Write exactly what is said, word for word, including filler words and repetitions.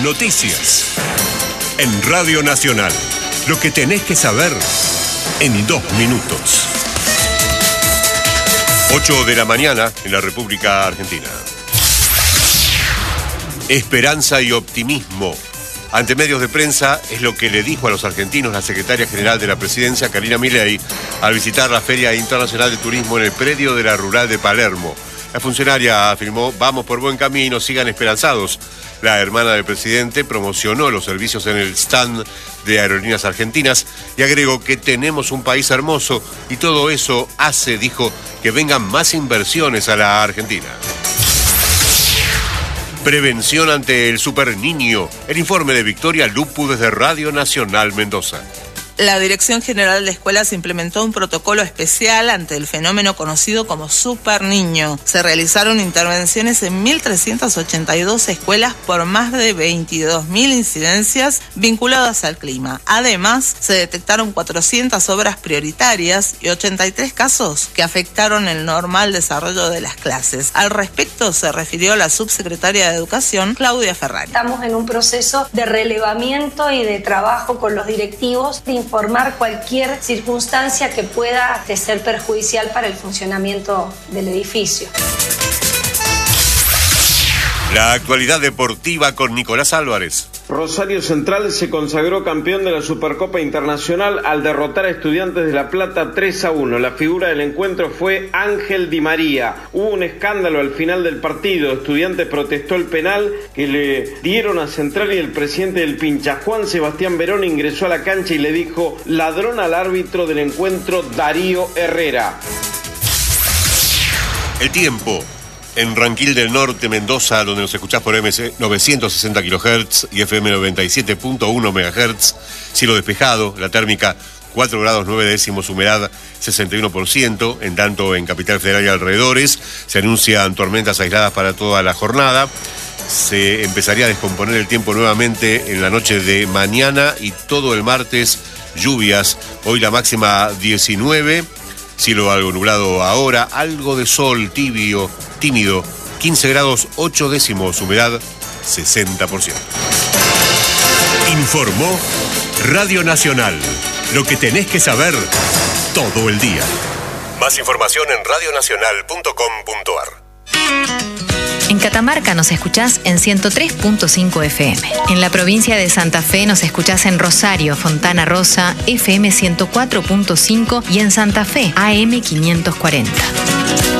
Noticias. En Radio Nacional. Lo que tenés que saber en dos minutos. ocho de la mañana en la República Argentina. Esperanza y optimismo. Ante medios de prensa es lo que le dijo a los argentinos la secretaria general de la Presidencia, Karina Milei, al visitar la Feria Internacional de Turismo en el predio de la Rural de Palermo. La funcionaria afirmó: vamos por buen camino, sigan esperanzados. La hermana del presidente promocionó los servicios en el stand de Aerolíneas Argentinas y agregó que tenemos un país hermoso y todo eso hace, dijo, que vengan más inversiones a la Argentina. Prevención ante el superniño. El informe de Victoria Lupu desde Radio Nacional Mendoza. La Dirección General de Escuelas implementó un protocolo especial ante el fenómeno conocido como superniño. Se realizaron intervenciones en mil trescientas ochenta y dos escuelas por más de veintidós mil incidencias vinculadas al clima. Además, se detectaron cuatrocientas obras prioritarias y ochenta y tres casos que afectaron el normal desarrollo de las clases. Al respecto, se refirió la subsecretaria de Educación, Claudia Ferrari. Estamos en un proceso de relevamiento y de trabajo con los directivos de informar cualquier circunstancia que pueda ser perjudicial para el funcionamiento del edificio. La actualidad deportiva con Nicolás Álvarez. Rosario Central se consagró campeón de la Supercopa Internacional al derrotar a Estudiantes de La Plata tres a uno. La figura del encuentro fue Ángel Di María. Hubo un escándalo al final del partido. Estudiantes protestó el penal que le dieron a Central y el presidente del Pincha, Juan Sebastián Verón, ingresó a la cancha y le dijo ladrón al árbitro del encuentro, Darío Herrera. El tiempo. En Ranquil del Norte, Mendoza, donde nos escuchás por M C novecientos sesenta kilohertz y F M noventa y siete punto uno megahertz, cielo despejado, la térmica cuatro grados nueve décimos, humedad sesenta y uno por ciento, en tanto en Capital Federal y alrededores se anuncian tormentas aisladas para toda la jornada. Se empezaría a descomponer el tiempo nuevamente en la noche de mañana y todo el martes lluvias. Hoy la máxima diecinueve, cielo algo nublado ahora, algo de sol tibio, tímido, quince grados ocho décimos, humedad sesenta por ciento. Informó Radio Nacional. Lo que tenés que saber todo el día. Más información en radio nacional punto com punto a r. En Catamarca nos escuchás en ciento tres punto cinco F M. En la provincia de Santa Fe nos escuchás en Rosario, Fontana Rosa, F M ciento cuatro punto cinco y en Santa Fe, A M quinientos cuarenta.